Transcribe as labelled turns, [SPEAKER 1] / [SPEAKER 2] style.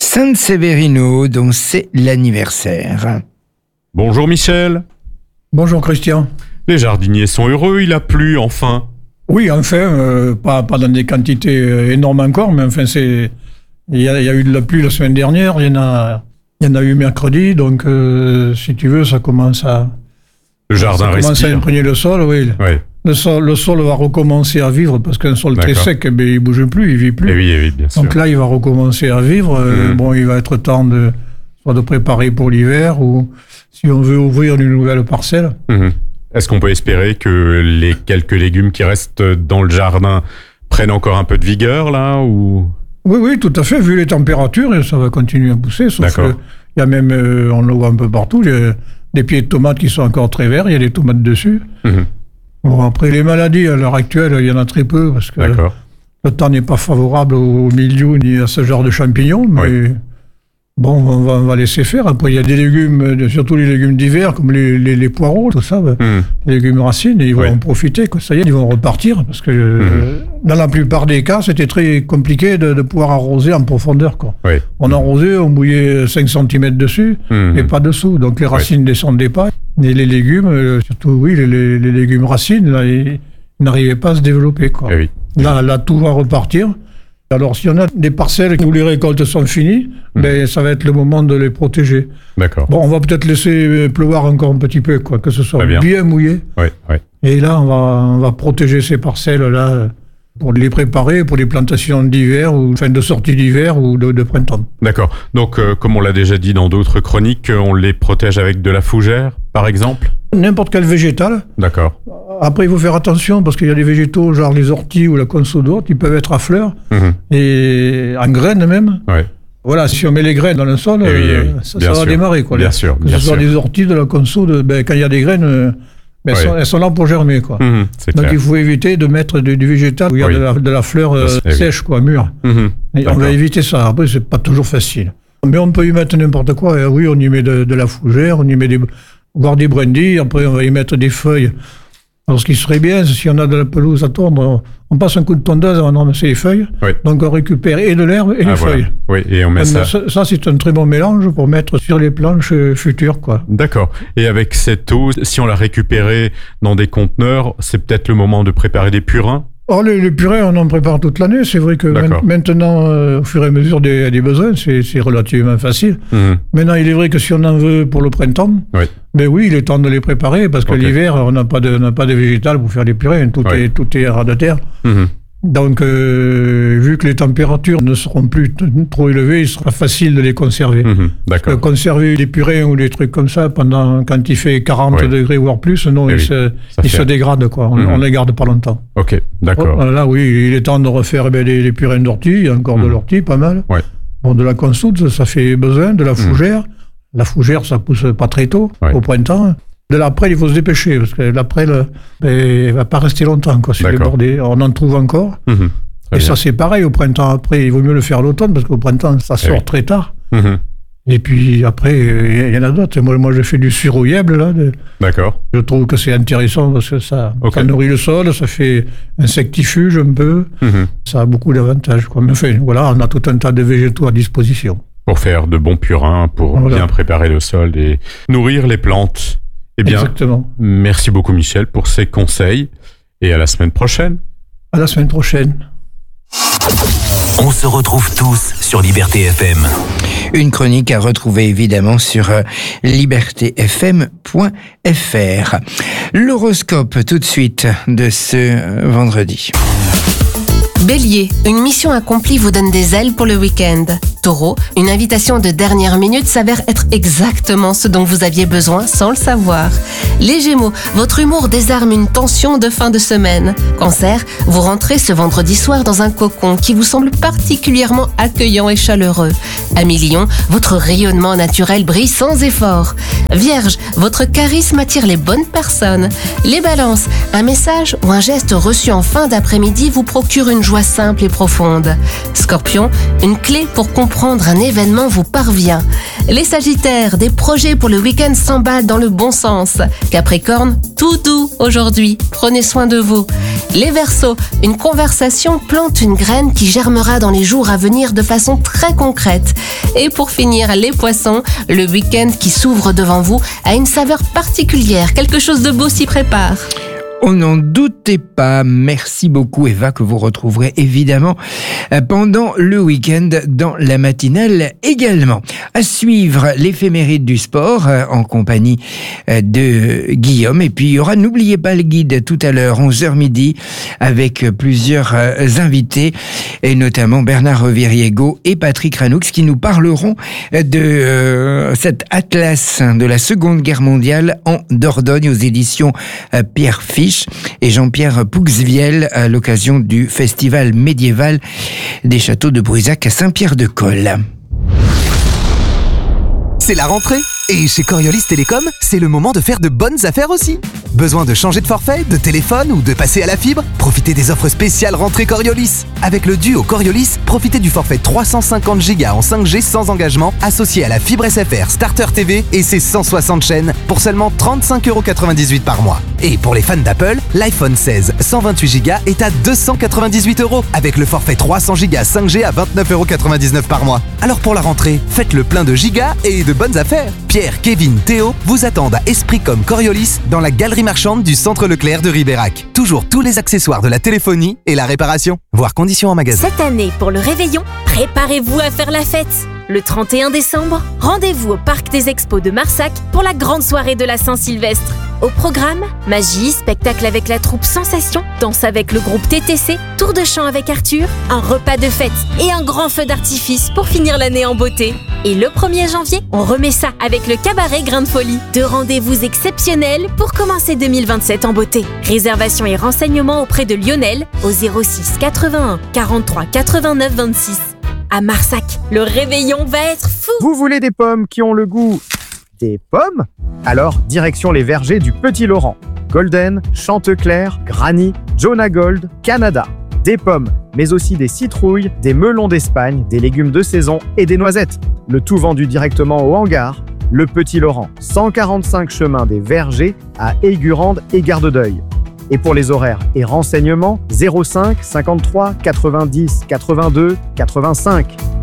[SPEAKER 1] San Severino, dont c'est l'anniversaire.
[SPEAKER 2] Bonjour Michel.
[SPEAKER 3] Bonjour Christian.
[SPEAKER 2] Les jardiniers sont heureux, il a plu enfin.
[SPEAKER 3] Oui, enfin, pas dans des quantités énormes encore, mais enfin, il y a eu de la pluie la semaine dernière, il y en a eu mercredi, donc si tu veux, ça commence à...
[SPEAKER 2] Le jardin respire.
[SPEAKER 3] Ça commence à imprégner le sol, oui. Le sol va recommencer à vivre, parce qu'un sol très sec, il ne bouge plus, il ne vit plus.
[SPEAKER 2] Et oui, bien sûr.
[SPEAKER 3] Donc là, il va recommencer à vivre. Bon, il va être temps soit de préparer pour l'hiver, ou si on veut ouvrir une nouvelle parcelle.
[SPEAKER 2] Est-ce qu'on peut espérer que les quelques légumes qui restent dans le jardin prennent encore un peu de vigueur, là, ou...
[SPEAKER 3] Oui, tout à fait. Vu les températures, ça va continuer à pousser. Sauf qu'il y a même, on le voit un peu partout, des pieds de tomates qui sont encore très verts, il y a des tomates dessus. Bon, après, les maladies, à l'heure actuelle, il y en a très peu, parce que le temps n'est pas favorable au milieu ni à ce genre de champignons, mais... Bon, on va laisser faire. Après, il y a des légumes, surtout les légumes d'hiver, comme les poireaux, tout ça, les légumes racines, ils vont en profiter. Ça y est, ils vont repartir. Parce que dans la plupart des cas, c'était très compliqué de pouvoir arroser en profondeur. On arrosait, on mouillait 5 cm dessus, et pas dessous. Donc les racines ne descendaient pas. Et les légumes, surtout les légumes racines, là, ils n'arrivaient pas à se développer. Là, tout va repartir. Alors, si on a des parcelles où les récoltes sont finies, ben, ça va être le moment de les protéger.
[SPEAKER 2] D'accord.
[SPEAKER 3] Bon, on va peut-être laisser pleuvoir encore un petit peu, que ce soit bien mouillé. Et là, on va protéger ces parcelles-là pour les préparer pour les plantations d'hiver, ou de sortie d'hiver ou de printemps.
[SPEAKER 2] D'accord. Donc, comme on l'a déjà dit dans d'autres chroniques, on les protège avec de la fougère, par exemple ?
[SPEAKER 3] N'importe quel végétal.
[SPEAKER 2] D'accord.
[SPEAKER 3] Après, il faut faire attention, parce qu'il y a des végétaux, genre les orties ou la consodore, qui peuvent être à fleurs, et en graines même. Voilà, si on met les graines dans le sol, ça va démarrer.
[SPEAKER 2] Bien sûr.
[SPEAKER 3] Que ce soit des orties, de la consodore, quand il y a des graines, elles sont là pour germer. Donc il faut éviter de mettre du végétal où il y a de la fleur sèche, mûre. Et on va éviter ça. Après, c'est pas toujours facile. Mais on peut y mettre n'importe quoi. On y met de la fougère, on y met voire des brindilles. Après, on va y mettre des feuilles. Alors, ce qui serait bien, si on a de la pelouse à tondre, on passe un coup de tondeuse avant de ramasser les feuilles. Donc, on récupère et de l'herbe et les feuilles.
[SPEAKER 2] Et on met ça.
[SPEAKER 3] Ça, c'est un très bon mélange pour mettre sur les planches futures,
[SPEAKER 2] D'accord. Et avec cette eau, si on l'a récupérée dans des conteneurs, c'est peut-être le moment de préparer des purins ?
[SPEAKER 3] Alors, les purées, on en prépare toute l'année. C'est vrai que maintenant, au fur et à mesure des besoins, c'est relativement facile. Maintenant, il est vrai que si on en veut pour le printemps, il est temps de les préparer, parce que l'hiver, on n'a pas de végétal pour faire des purées. Tout est ras de terre. Donc, vu que les températures ne seront plus trop élevées, il sera facile de les conserver.
[SPEAKER 2] D'accord.
[SPEAKER 3] Conserver des purées ou des trucs comme ça quand il fait 40 degrés voire plus, non, ils se dégradent. On les garde pas longtemps.
[SPEAKER 2] Ok, d'accord.
[SPEAKER 3] Là, il est temps de refaire des purées d'ortie. Il y a encore de l'ortie, pas mal. Bon, de la consoude, ça fait besoin. De la fougère. La fougère, ça pousse pas très tôt, au printemps. De la prêle, il faut se dépêcher, parce que la prêle, elle va pas rester longtemps, sur les bordées. On en trouve encore. Et ça, c'est pareil, au printemps. Après, il vaut mieux le faire l'automne, parce qu'au printemps, ça sort très tard. Et puis, après, il y en a d'autres. Moi, je fais du suroyable, là.
[SPEAKER 2] D'accord.
[SPEAKER 3] Je trouve que c'est intéressant, parce que ça nourrit le sol, ça fait insectifuge un peu. Ça a beaucoup d'avantages, Mais enfin, voilà, on a tout un tas de végétaux à disposition.
[SPEAKER 2] Pour faire de bons purins, pour bien préparer le sol et nourrir les plantes. Eh bien,
[SPEAKER 3] exactement.
[SPEAKER 2] Merci beaucoup Michel pour ces conseils et à la semaine prochaine.
[SPEAKER 3] À la semaine prochaine.
[SPEAKER 4] On se retrouve tous sur Liberté FM.
[SPEAKER 1] Une chronique à retrouver évidemment sur libertéfm.fr. L'horoscope tout de suite de ce vendredi.
[SPEAKER 5] Bélier, une mission accomplie vous donne des ailes pour le week-end. Taureau, une invitation de dernière minute s'avère être exactement ce dont vous aviez besoin sans le savoir. Les Gémeaux, votre humour désarme une tension de fin de semaine. Cancer, vous rentrez ce vendredi soir dans un cocon qui vous semble particulièrement accueillant et chaleureux. Amis Lion, votre rayonnement naturel brille sans effort. Vierge, votre charisme attire les bonnes personnes. Les Balances, un message ou un geste reçu en fin d'après-midi vous procure une joie simple et profonde. Scorpion, une clé pour comprendre un événement vous parvient. Les Sagittaires, des projets pour le week-end s'emballent dans le bon sens. Capricorne, tout doux aujourd'hui, prenez soin de vous. Les Verseaux, une conversation plante une graine qui germera dans les jours à venir de façon très concrète. Et pour finir, les Poissons, le week-end qui s'ouvre devant vous a une saveur particulière, quelque chose de beau s'y prépare.
[SPEAKER 1] On n'en doutait pas. Merci beaucoup Eva, que vous retrouverez évidemment pendant le week-end dans la matinale également. À suivre l'éphéméride du sport en compagnie de Guillaume. Et puis il y aura, n'oubliez pas le guide tout à l'heure, 11h midi, avec plusieurs invités, et notamment Bernard Reviriego et Patrick Ranoux, qui nous parleront de cet atlas de la Seconde Guerre mondiale en Dordogne aux éditions Pierre Fiche. Et Jean-Pierre Pouxvielle à l'occasion du festival médiéval des châteaux de Brusac à Saint-Pierre-de-Coll.
[SPEAKER 6] C'est la rentrée et chez Coriolis Télécom, c'est le moment de faire de bonnes affaires aussi. Besoin de changer de forfait, de téléphone ou de passer à la fibre? Profitez des offres spéciales rentrée Coriolis. Avec le duo Coriolis, profitez du forfait 350 Go en 5G sans engagement associé à la fibre SFR Starter TV et ses 160 chaînes pour seulement 35,98 € par mois. Et pour les fans d'Apple, l'iPhone 16 128 Go est à 298 € avec le forfait 300 Go 5G à 29,99 € par mois. Alors pour la rentrée, faites le plein de gigas et de bonnes affaires. Pierre, Kevin, Théo vous attendent à Esprit comme Coriolis dans la galerie marchande du Centre Leclerc de Ribérac. Toujours tous les accessoires de la téléphonie et la réparation. Voir conditions en magasin.
[SPEAKER 7] Cette année, pour le réveillon, préparez-vous à faire la fête. Le 31 décembre, rendez-vous au Parc des Expos de Marsac pour la grande soirée de la Saint-Sylvestre. Au programme, magie, spectacle avec la troupe Sensation, danse avec le groupe TTC, tour de chant avec Arthur, un repas de fête et un grand feu d'artifice pour finir l'année en beauté. Et le 1er janvier, on remet ça avec le cabaret Grain de Folie. Deux rendez-vous exceptionnels pour commencer 2027 en beauté. Réservation et renseignements auprès de Lionel au 06 81 43 89 26. À Marsac, le réveillon va être fou!
[SPEAKER 8] Vous voulez des pommes qui ont le goût des pommes? Alors, direction les vergers du Petit Laurent. Golden, Chanteclair, Granny, Jonah Gold, Canada. Des pommes, mais aussi des citrouilles, des melons d'Espagne, des légumes de saison et des noisettes. Le tout vendu directement au hangar. Le Petit Laurent, 145 chemin des Vergers à Aigurande et Garde d'Oeil. Et pour les horaires et renseignements, 05 53 90 82 85.